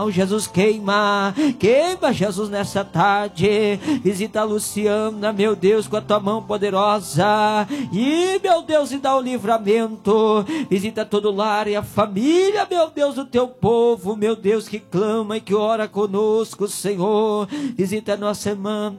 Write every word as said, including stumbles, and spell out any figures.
Jesus, queima, queima, Jesus, nessa tarde. Visita a Luciana, meu Deus, com a tua mão poderosa. E, meu Deus, e dá o livramento. Visita todo o lar e a família, meu Deus, do teu povo, meu Deus, que clama e que ora conosco, Senhor. Visita a nossa irmã